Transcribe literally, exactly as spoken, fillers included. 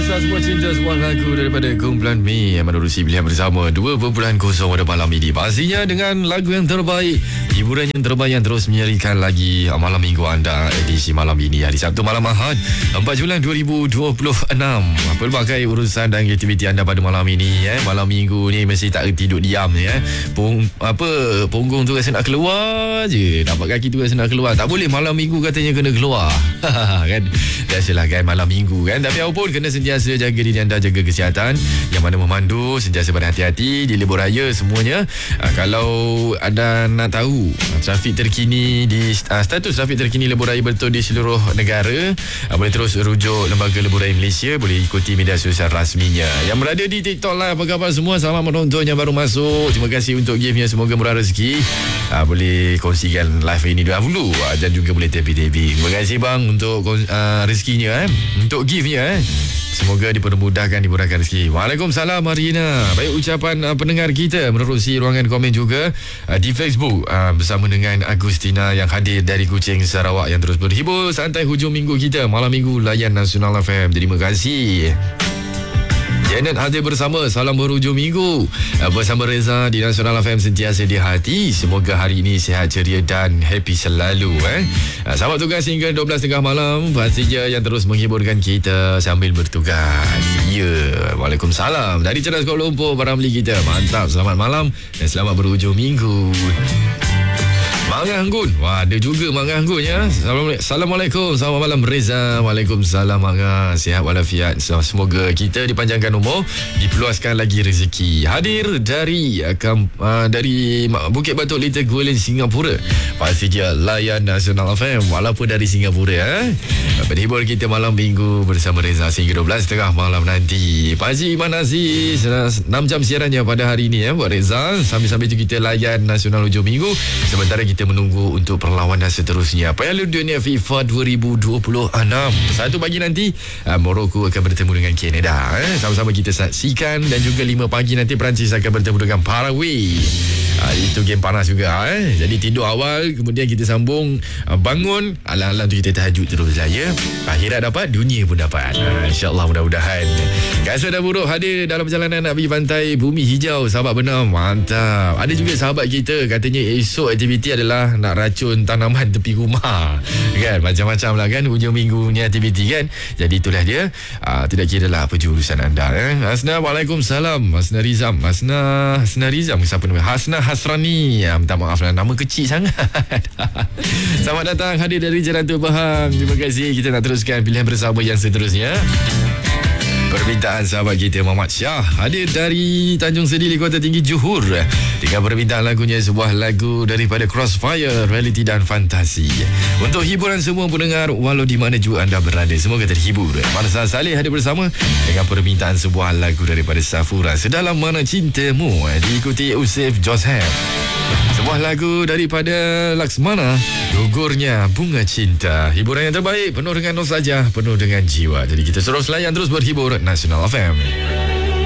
Kisah Sebuah Cinta, sebuah lagu daripada kumpulan Mi yang menerusi pilihan bersama dua perpuluhan kosong pada malam ini. Pastinya dengan lagu yang terbaik, hiburan yang terbaik yang terus menyerikan lagi malam minggu anda, edisi malam ini hari Sabtu malam Ahad empat Julai dua ribu dua puluh enam. Pelbagai urusan dan aktiviti anda pada malam ini eh. Malam minggu ni mesti tak tidur diam ni eh. Pung, apa punggung tu rasa nak keluar je, nampak kaki tu rasa nak keluar. Tak boleh malam minggu katanya kena keluar. Kan biasalah kan malam minggu kan. Tapi apapun kena sentiasa jaga diri anda, jaga kesihatan. Yang mana memandu sentiasa berhati-hati di lebuh raya semuanya. uh, Kalau anda nak tahu uh, trafik terkini di uh, status trafik terkini lebuh raya betul di seluruh negara, uh, boleh terus rujuk Lembaga Lebuh Raya Malaysia. Boleh ikuti media sosial rasminya. Yang berada di TikTok Live, apa khabar semua? Selamat menonton yang baru masuk. Terima kasih untuk giftnya, semoga murah rezeki. uh, Boleh kongsikan live ini dahulu, uh, dan juga boleh tapping-tapping. Terima kasih bang untuk uh, rezekinya eh. Untuk giftnya eh. Semoga dipermudahkan, dimurahkan rezeki. Waalaikumsalam Marina. Baik ucapan uh, pendengar kita menerusi ruangan komen juga uh, di Facebook uh, bersama dengan Agustina yang hadir dari Kuching, Sarawak, yang terus berhibur santai hujung minggu kita. Malam minggu layan Nasional F M. Terima kasih. Janet hadir bersama, salam berhujung minggu bersama Reza di Nasional F M, sentiasa di hati. Semoga hari ini sihat, ceria dan happy selalu eh. Selamat tugas hingga dua belas tiga puluh malam. Pastinya yang terus menghiburkan kita sambil bertugas. Ya, Waalaikumsalam dari Cerdas Kuala Lumpur, para beli kita. Mantap, selamat malam dan selamat berhujung minggu. Mangga Anggun. Wah, ada juga Mangga Anggun ya. Assalamualaikum. Selamat malam Reza. Waalaikumsalam Mangga. Sihat walafiat. Semoga kita dipanjangkan umur, diperluaskan lagi rezeki. Hadir dari uh, dari Bukit Batok Little Guilin, Singapura. Pasti dia layan Nasional F M walaupun dari Singapura eh. Berhibur kita malam minggu bersama Reza sehingga dua belas tiga puluh malam nanti. Pak Haji Iman Aziz, enam jam siarannya pada hari ini ya buat Reza. Sambil-sambil itu kita layan Nasional hujung minggu. Sementara kita menunggu untuk perlawanan seterusnya Piala Dunia FIFA dua ribu dua puluh enam. Satu pagi nanti uh, Morocco akan bertemu dengan Canada eh. Sama-sama kita saksikan. Dan juga lima pagi nanti Perancis akan bertemu dengan Paraguay. uh, Itu game panas juga eh. Jadi tidur awal, kemudian kita sambung, uh, bangun, alam-alam tu kita tahajud terus lah ya. Akhirat dapat, dunia pun dapat. uh, InsyaAllah mudah-mudahan. Kasut dan buruk hadir dalam perjalanan nak pergi pantai Bumi Hijau, sahabat benar. Mantap. Ada juga sahabat kita katanya esok aktiviti adalah nak racun tanaman tepi rumah kan, macam-macam lah kan hujung minggunya aktiviti kan. Jadi itulah dia. uh, Tidak kira lah apa jurusan anda eh. Hasna, Waalaikumsalam. Hasna Rizam. Hasna Hasna Rizam siapa nama? Hasna Hasrani. ya, Minta maaf lah, nama kecil sangat. Selamat datang hadir dari Jalan Tua Bahang. Terima kasih. Kita nak teruskan pilihan bersama yang seterusnya. Permintaan sahabat kita Muhammad Syah hadir dari Tanjung Sedili, Kota Tinggi, Johor, dengan permintaan lagunya sebuah lagu daripada Crossfire, Reality dan Fantasi. Untuk hiburan semua pendengar walau di mana juga anda berada, semoga terhibur. Marsa Saleh hadir bersama dengan permintaan sebuah lagu daripada Safura, Sedalam Mana Cintamu, diikuti Usef Joseph. Sebuah lagu daripada Laksmana, Gugurnya Bunga Cinta. Hiburan yang terbaik, penuh dengan nostalgia, penuh dengan jiwa. Jadi kita terus layan, terus berhibur Nasional F M.